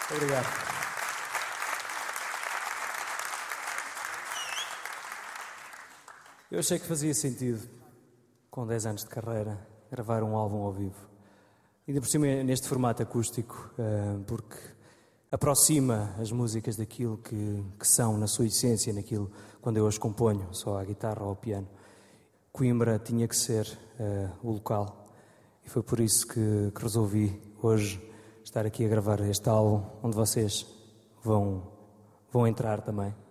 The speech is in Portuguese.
Obrigado. Eu achei que fazia sentido, com 10 anos de carreira, gravar um álbum ao vivo. Ainda por cima neste formato acústico, porque aproxima as músicas daquilo que são na sua essência, naquilo quando eu as componho, só à guitarra ou ao piano. Coimbra tinha que ser o local e foi por isso que resolvi hoje estar aqui a gravar este álbum, onde vocês vão entrar também.